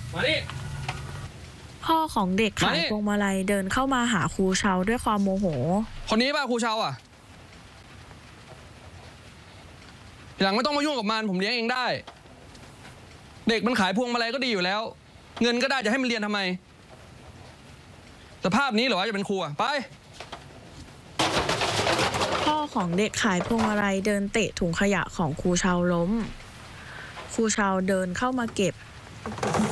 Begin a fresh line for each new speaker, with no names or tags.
มาดิ
พ่อของเด็กขายพวงมาลัยเดินเข้ามาหาครูเชาด้วยความโมโห
คนนี้ป่ะครูเชาอ่ะทีหลังไม่ต้องมายุ่งกับมันผมเลี้ยงเองได้เด็กมันขายพวงมาลัยก็ดีอยู่แล้วเงินก็ได้จะให้มันเรียนทำไมสภาพนี้เหรอจะเป็นครูไป
พ่อของเด็กขายพวงมาลัยเดินเตะถุงขยะของครูเชาล้มครูเชาเดินเข้ามาเก็บ